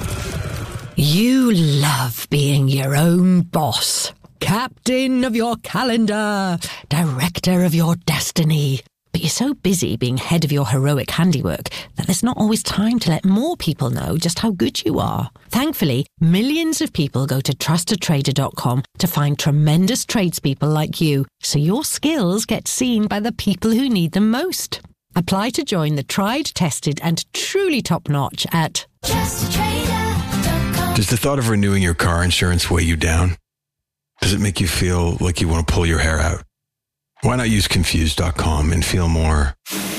[SPEAKER 10] You love being your own boss. Captain of your calendar. Director of your destiny. But you're so busy being head of your heroic handiwork that there's not always time to let more people know just how good you are. Thankfully, millions of people go to trusted trader dot com to find tremendous tradespeople like you, so your skills get seen by the people who need them most. Apply to join the tried, tested and truly top-notch at trusted trader dot com.
[SPEAKER 24] Does the thought of renewing your car insurance weigh you down? Does it make you feel like you want to pull your hair out? Why not use confused dot com and feel more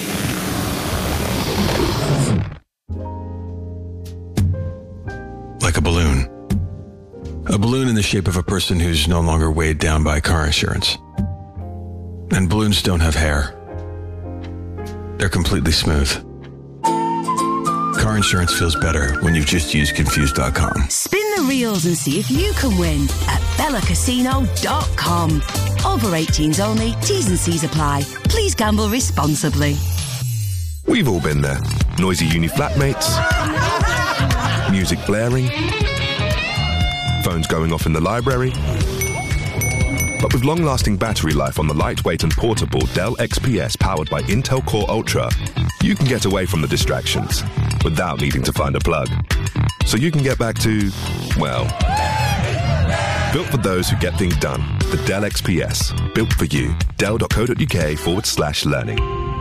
[SPEAKER 24] like a balloon? A balloon in the shape of a person who's no longer weighed down by car insurance. And balloons don't have hair. They're completely smooth. Car insurance feels better when you've just used confused dot com.
[SPEAKER 8] Spin the reels and see if you can win at bella casino dot com. Over eighteens only, T's and C's apply. Please gamble responsibly.
[SPEAKER 25] We've all been there. Noisy uni flatmates, music blaring, phones going off in the library. But with long-lasting battery life on the lightweight and portable Dell X P S powered by Intel Core Ultra, you can get away from the distractions without needing to find a plug. So you can get back to, well, built for those who get things done. The Dell X P S. Built for you. dell dot co dot uk forward slash learning.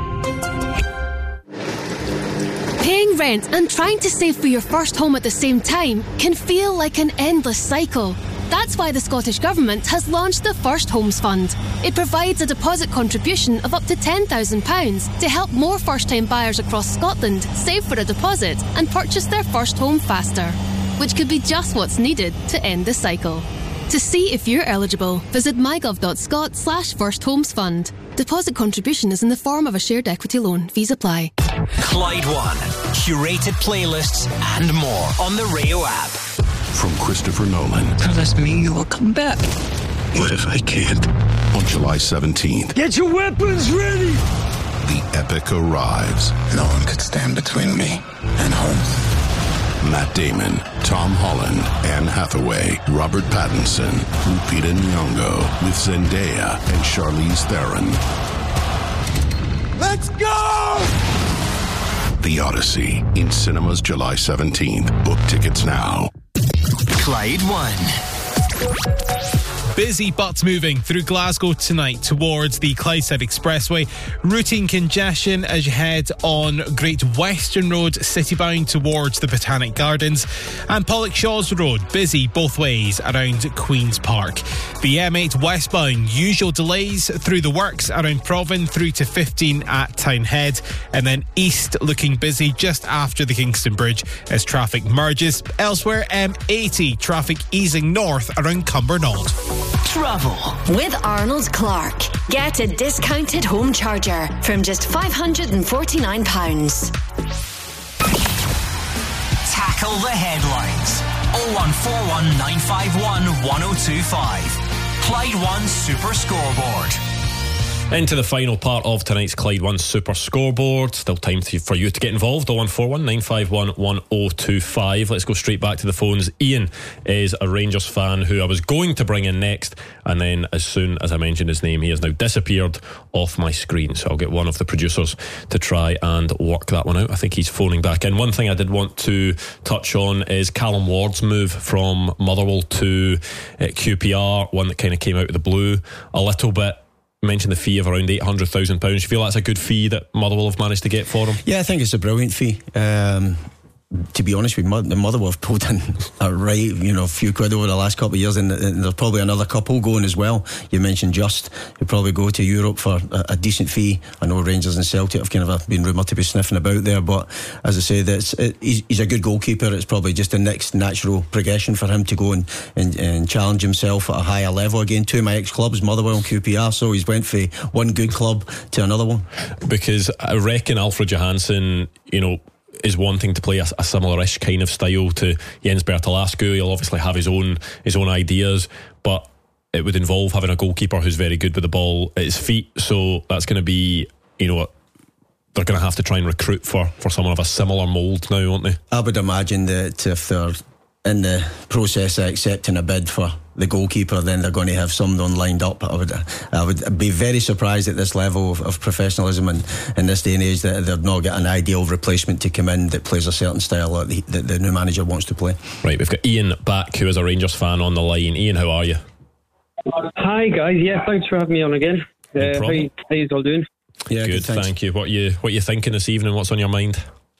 [SPEAKER 13] Paying rent and trying to save for your first home at the same time can feel like an endless cycle. That's why the Scottish Government has launched the First Homes Fund. It provides a deposit contribution of up to ten thousand pounds to help more first-time buyers across Scotland save for a deposit and purchase their first home faster, which could be just what's needed to end the cycle. To see if you're eligible, visit mygov.scot slash First Homes Fund. Deposit contribution is in the form of a shared equity loan. Fees apply.
[SPEAKER 6] Clyde One. Curated playlists and more on the Rayo app.
[SPEAKER 26] From Christopher Nolan.
[SPEAKER 27] Tell us me you will come back.
[SPEAKER 26] What if I can't? On July seventeenth.
[SPEAKER 27] Get your weapons ready!
[SPEAKER 26] The epic arrives.
[SPEAKER 27] No one could stand between me and home.
[SPEAKER 26] Matt Damon, Tom Holland, Anne Hathaway, Robert Pattinson, Lupita Nyong'o, with Zendaya and Charlize Theron.
[SPEAKER 27] Let's go!
[SPEAKER 26] The Odyssey, in cinemas July seventeenth. Book tickets now.
[SPEAKER 6] Clyde One.
[SPEAKER 19] Busy but moving through Glasgow tonight towards the Clydeside Expressway. Routine congestion as you head on Great Western Road, citybound towards the Botanic Gardens. And Pollokshaws Road, busy both ways around Queen's Park. The M eight westbound, usual delays through the works around Provan through to fifteen at Townhead. And then east looking busy just after the Kingston Bridge as traffic merges. Elsewhere, M eighty, traffic easing north around Cumbernauld.
[SPEAKER 3] Travel with Arnold Clark. Get a discounted home charger from just five hundred forty-nine pounds.
[SPEAKER 6] Tackle the headlines. oh one four one nine five one one oh two five. Clyde One Super Scoreboard.
[SPEAKER 1] Into the final part of tonight's Clyde One Super Scoreboard. Still time to, for you to get involved. oh one four one nine five one one oh two five. Let's go straight back to the phones. Ian is a Rangers fan who I was going to bring in next, and then as soon as I mentioned his name, he has now disappeared off my screen. So I'll get one of the producers to try and work that one out. I think he's phoning back in. One thing I did want to touch on is Callum Ward's move from Motherwell to uh, Q P R, one that kind of came out of the blue a little bit. Mentioned the fee of around eight hundred thousand pounds. You feel that's a good fee that Motherwell have managed to get for him?
[SPEAKER 2] Yeah, I think it's a brilliant fee. Um, to be honest with you, the Motherwell have pulled in a right, you know, few quid over the last couple of years, and, and there's probably another couple going as well. You mentioned Just, who probably go to Europe for a, a decent fee. I know Rangers and Celtic have kind of been rumoured to be sniffing about there, but as I say, that's it, he's, he's a good goalkeeper. It's probably just the next natural progression for him to go and, and, and challenge himself at a higher level again. Two of my ex-clubs, Motherwell and Q P R, so he's went from one good club to another one.
[SPEAKER 1] Because I reckon Alfred Johansson, you know, is wanting to play a, a similar-ish kind of style to Jens Bertalascu. He'll obviously have his own his own ideas, but it would involve having a goalkeeper who's very good with the ball at his feet. So that's going to be, you know, they're going to have to try and recruit for, for someone of a similar mould now, won't they?
[SPEAKER 2] I would imagine that if they're in the process of accepting a bid for the goalkeeper, then they're going to have someone lined up. I would I would be very surprised at this level of, of professionalism and in this day and age that they've not got an ideal replacement to come in that plays a certain style that the, that the new manager wants to play.
[SPEAKER 1] Right, we've got Ian back, who is a Rangers fan, on the line. Ian, how are you?
[SPEAKER 4] Hi guys, yeah, thanks for having me on again.
[SPEAKER 1] No
[SPEAKER 4] uh, how, you, how you all doing?
[SPEAKER 2] Yeah,
[SPEAKER 1] good, good thank you. What you what you thinking this evening? What's on your mind?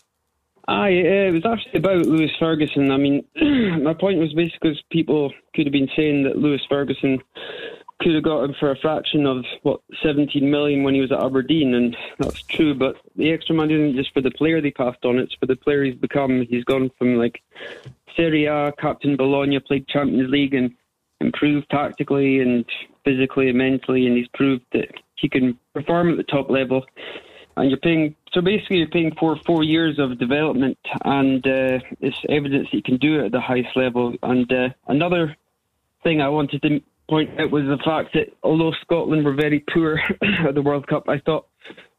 [SPEAKER 4] Aye, uh, it was actually about Lewis Ferguson. I mean, my point was basically because people could have been saying that Lewis Ferguson could have got him for a fraction of, what, seventeen million when he was at Aberdeen, and that's true, but the extra money isn't just for the player they passed on, it's for the player he's become. He's gone from, like, Serie A, captain Bologna, played Champions League, and improved tactically and physically and mentally, and he's proved that he can perform at the top level. And you're paying, so basically you're paying for four years of development, and uh, it's evidence that you can do it at the highest level. And uh, another thing I wanted to point out was the fact that although Scotland were very poor at the World Cup, I thought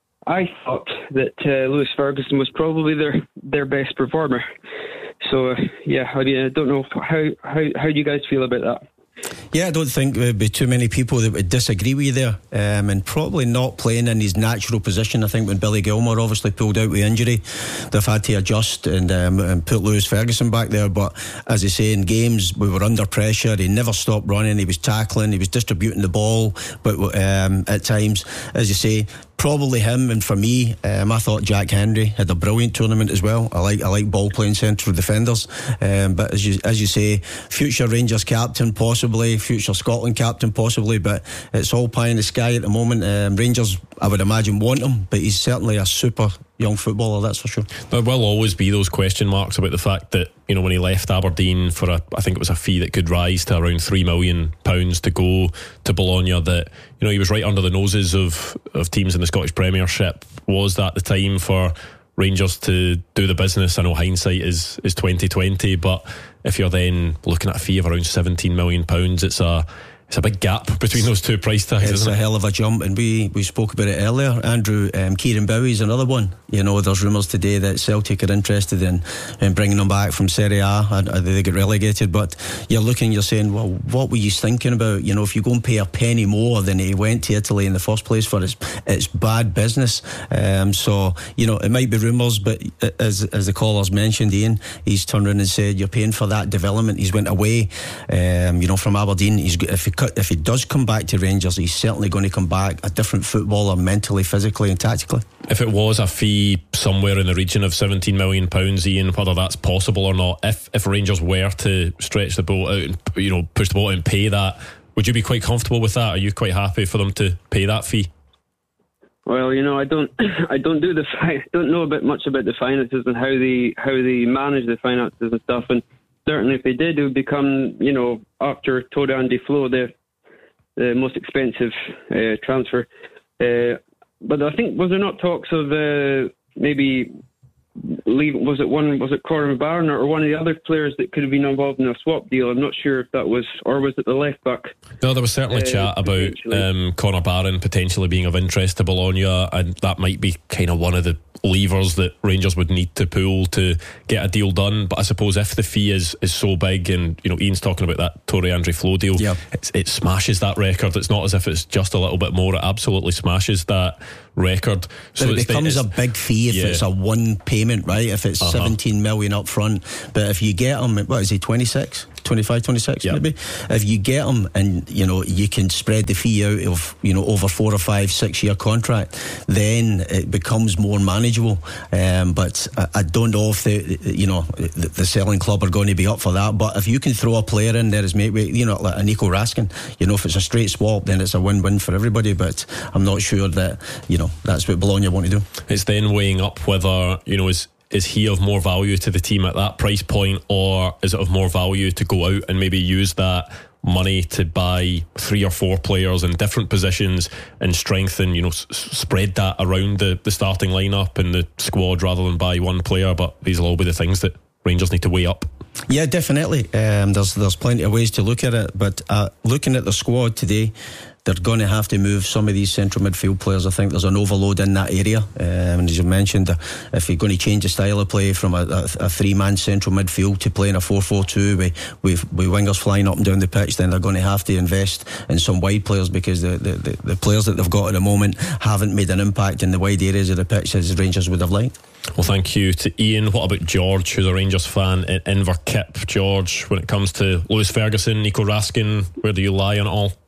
[SPEAKER 4] I thought that uh, Lewis Ferguson was probably their, their best performer. So uh, yeah, I mean, I don't know how how how do you guys feel about that?
[SPEAKER 2] Yeah, I don't think there'd be too many people that would disagree with you there, um, and probably not playing in his natural position. I think when Billy Gilmour obviously pulled out with injury, they've had to adjust and, um, and put Lewis Ferguson back there. But as I say, in games we were under pressure. He never stopped running. He was tackling. He was distributing the ball. But um, at times, as you say, probably him. And for me, um, I thought Jack Hendry had a brilliant tournament as well. I like I like ball playing central defenders. Um, but as you as you say, future Rangers captain possibly, future Scotland captain possibly. But it's all pie in the sky at the moment. Um, Rangers, I would imagine, want him, but he's certainly a super young footballer, that's for sure.
[SPEAKER 1] There will always be those question marks about the fact that, you know, when he left Aberdeen for a, I think it was a fee that could rise to around three million pounds to go to Bologna, that, you know, he was right under the noses of, of teams in the Scottish Premiership. Was that the time for Rangers to do the business? I know hindsight is is twenty twenty, but if you're then looking at a fee of around seventeen million pounds, it's a It's a big gap between those two price tags,
[SPEAKER 2] it's
[SPEAKER 1] isn't it?
[SPEAKER 2] It's a hell of a jump, and we, we spoke about it earlier. Andrew, um, Kieran Bowie's another one. You know, there's rumours today that Celtic are interested in, in bringing him back from Serie A, and uh, they get relegated. But you're looking, you're saying, well, what were you thinking about? You know, if you go and pay a penny more than he went to Italy in the first place for, it's, it's bad business. Um, so, you know, it might be rumours, but as as the callers mentioned, Ian, he's turned around and said, you're paying for that development. He's went away, um, you know, from Aberdeen. He's if he co- if he does come back to Rangers, he's certainly going to come back a different footballer, mentally, physically and tactically.
[SPEAKER 1] If it was a fee somewhere in the region of seventeen million pounds, Ian, whether that's possible or not, if if Rangers were to stretch the boat out and, you know, push the boat out and pay that, would you be quite comfortable with that? Are you quite happy for them to pay that fee?
[SPEAKER 4] Well, you know, I don't, I don't do the, fi- don't know a bit much about the finances and how they, how they manage the finances and stuff. And certainly, if they did, it would become, you know, after Tore André Flo, the, the most expensive uh, transfer. Uh, but I think, was there not talks of uh, maybe leave? Was it one? Was it Corin Barron or one of the other players that could have been involved in a swap deal? I'm not sure if that was, or was it the left back?
[SPEAKER 1] No, there was certainly uh, chat about um, Conor Barron potentially being of interest to Bologna, and that might be kind of one of the levers that Rangers would need to pull to get a deal done. But I suppose if the fee is, is so big, and you know, Ian's talking about that Tore André Flo deal, yeah. it's, it smashes that record. It's not as if it's just a little bit more, it absolutely smashes that record.
[SPEAKER 2] So it becomes the, a big fee if yeah. it's a one payment, right? If it's uh-huh. seventeen million up front. But if you get him, what is he, twenty-six, twenty-five, twenty-six yep. maybe? If you get him and you know you can spread the fee out of, you know, over four or five, six year contract, then it becomes more manageable. Um, but I, I don't know if the you know the, the selling club are going to be up for that. But if you can throw a player in there as maybe, you know, like a Nico Raskin, you know, if it's a straight swap, then it's a win-win for everybody. But I'm not sure that, you know, that's what Bologna want to do.
[SPEAKER 1] It's then weighing up whether, you know, is is he of more value to the team at that price point, or is it of more value to go out and maybe use that money to buy three or four players in different positions and strengthen, you know, s- spread that around the, the starting lineup and the squad rather than buy one player. But these will all be the things that Rangers need to weigh up.
[SPEAKER 2] Yeah, definitely. Um, there's there's plenty of ways to look at it, but uh, looking at the squad today, they're going to have to move some of these central midfield players. I think there's an overload in that area. Um, and as you mentioned, if you're going to change the style of play from a, a, a three-man central midfield to playing a four four two with, with, with wingers flying up and down the pitch, then they're going to have to invest in some wide players, because the, the, the, the players that they've got at the moment haven't made an impact in the wide areas of the pitch as Rangers would have liked.
[SPEAKER 1] Well, thank you to Ian. What about George, who's a Rangers fan in Inverkip? George, when it comes to Lewis Ferguson, Nico Raskin, where do you lie on it all?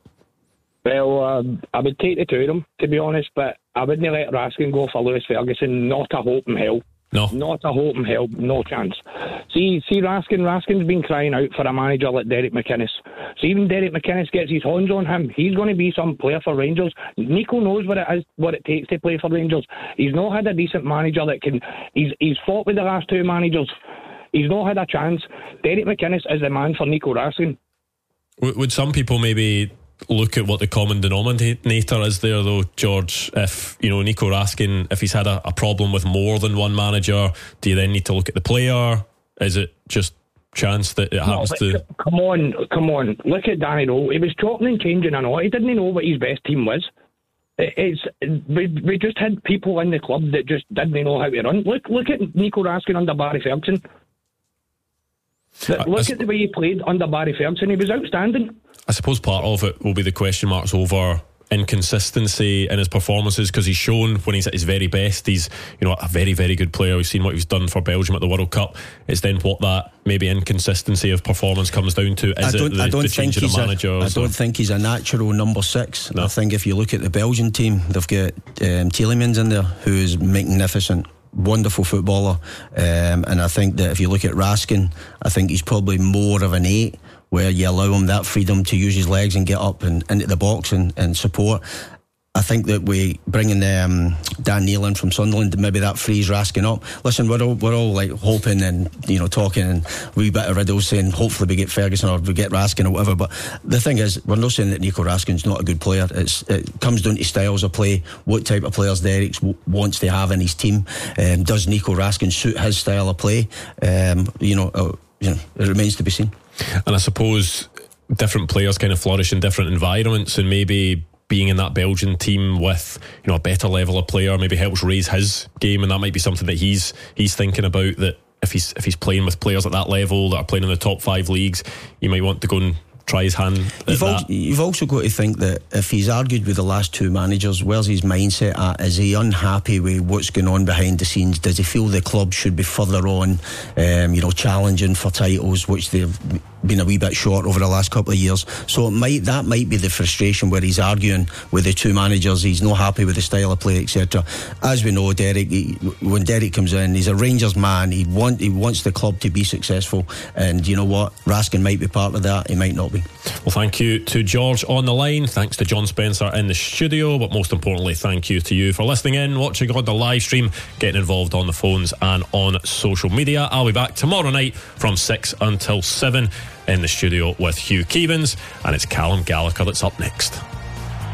[SPEAKER 5] Well, um, I would take the two of them, to be honest, but I wouldn't let Raskin go for Lewis Ferguson. Not a hope in hell.
[SPEAKER 1] No.
[SPEAKER 5] Not a hope in hell. No chance. See, see, Raskin, Raskin's been crying out for a manager like Derek McInnes. So even Derek McInnes gets his horns on him, he's going to be some player for Rangers. Nico knows what it is, what it takes to play for Rangers. He's not had a decent manager that can... He's, he's fought with the last two managers. He's not had a chance. Derek McInnes is the man for Nico Raskin.
[SPEAKER 1] Would some people maybe look at what the common denominator is there, though, George? If, you know, Nico Raskin, if he's had a, a problem with more than one manager, do you then need to look at the player? Is it just chance that it happens no, to...
[SPEAKER 5] Come on, come on. Look at Danny Rowe. He was chopping and changing and all. He didn't know what his best team was. It's we, we just had people in the club that just didn't know how to run. Look, look at Nico Raskin under Barry Ferguson. Look I, at the way he played under Barry Ferguson. He was outstanding.
[SPEAKER 1] I suppose part of it will be the question marks over inconsistency in his performances, because he's shown when he's at his very best, he's, you know, a very, very good player. We've seen what he's done for Belgium at the World Cup. It's then what that maybe inconsistency of performance comes down to. Is it the, the change of the manager?
[SPEAKER 2] I don't think he's a natural number six. No. I think if you look at the Belgian team, they've got um, Tielemans in there, who is magnificent, wonderful footballer, um, and I think that if you look at Raskin, I think he's probably more of an eight, where you allow him that freedom to use his legs and get up and into the box and, and support. I think that we bringing um, Dan Neil in from Sunderland, maybe that frees Raskin up. Listen, we're all we're all like hoping and, you know, talking and a wee bit of riddles saying hopefully we get Ferguson or we get Raskin or whatever. But the thing is, we're not saying that Nico Raskin's not a good player. It's, it comes down to styles of play, what type of players Derek w- wants to have in his team. Um, does Nico Raskin suit his style of play? Um, you know, uh, you know, it remains to be seen.
[SPEAKER 1] And I suppose different players kind of flourish in different environments, and maybe being in that Belgian team with, you know, a better level of player maybe helps raise his game, and that might be something that he's he's thinking about, that if he's if he's playing with players at that level that are playing in the top five leagues, you might want to go and try his hand at
[SPEAKER 2] you've,
[SPEAKER 1] that.
[SPEAKER 2] al- you've also got to think that if he's argued with the last two managers, where's his mindset at? Is he unhappy with what's going on behind the scenes? Does he feel the club should be further on, um, you know, challenging for titles, which they've been a wee bit short over the last couple of years. So it might that might be the frustration where he's arguing with the two managers. He's not happy with the style of play, et cetera. As we know, Derek, he, when Derek comes in, he's a Rangers man. He want he wants the club to be successful, and you know what, Raskin might be part of that. He might not be.
[SPEAKER 1] Well, thank you to George on the line. Thanks to John Spencer in the studio. But most importantly, thank you to you for listening in, watching on the live stream, getting involved on the phones and on social media. I'll be back tomorrow night from six until seven in the studio with Hugh Keevins, and it's Callum Gallagher that's up next.